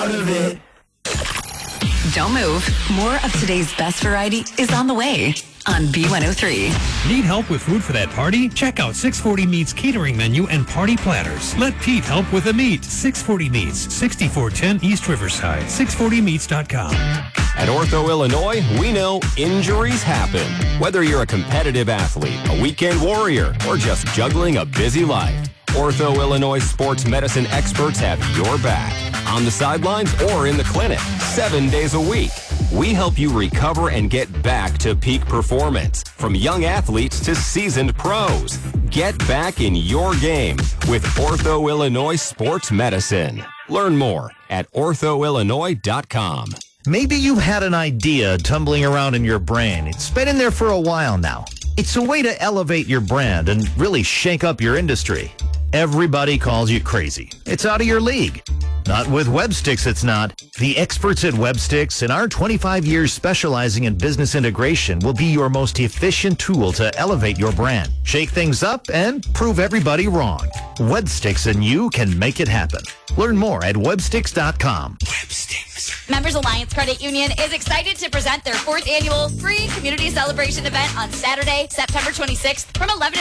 part of it. Don't move. More of today's best variety is on the way on B103. Need help with food for that party? Check out 640 Meats catering menu and party platters. Let Pete help with the meat. 640 Meats, 6410 East Riverside. 640meats.com. At Ortho Illinois, we know injuries happen. Whether you're a competitive athlete, a weekend warrior, or just juggling a busy life, Ortho Illinois sports medicine experts have your back. On the sidelines or in the clinic, 7 days a week. We help you recover and get back to peak performance. From young athletes to seasoned pros. Get back in your game with Ortho Illinois Sports Medicine. Learn more at orthoillinois.com. Maybe you've had an idea tumbling around in your brain. It's been in there for a while now. It's a way to elevate your brand and really shake up your industry. Everybody calls you crazy. It's out of your league. Not with Websticks, it's not. The experts at Websticks and our 25 years specializing in business integration will be your most efficient tool to elevate your brand, shake things up, and prove everybody wrong. Websticks and you can make it happen. Learn more at websticks.com. Members Alliance Credit Union is excited to present their 4th annual free community celebration event on Saturday, September 26th from 11